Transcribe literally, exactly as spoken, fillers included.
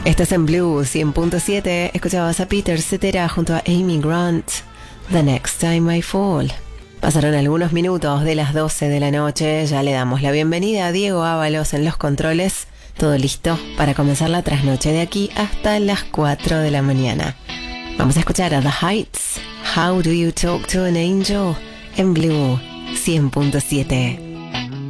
Estás en Blue cien punto siete. Escuchabas a Peter Cetera junto a Amy Grant. The Next Time I Fall. Pasaron algunos minutos de las doce de la noche. Ya le damos la bienvenida a Diego Ábalos en los controles. Todo listo para comenzar la trasnoche de aquí hasta las cuatro de la mañana. Vamos a escuchar a The Heights. How Do You Talk to an Angel? En Blue cien punto siete.